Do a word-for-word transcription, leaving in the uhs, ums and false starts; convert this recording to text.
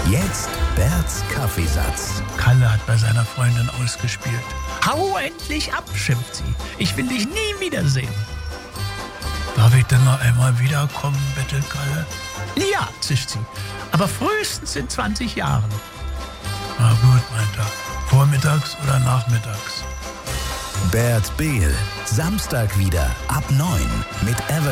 Jetzt Berts Kaffeesatz. Kalle hat bei seiner Freundin ausgespielt. Hau endlich ab, schimpft sie. Ich will dich nie wiedersehen. Darf ich denn noch einmal wiederkommen, bettelt Kalle? Ja, zischt sie. Aber frühestens in zwanzig Jahren. Na gut, meint er. Vormittags oder nachmittags? Bert Behl. Samstag wieder ab neun mit Ever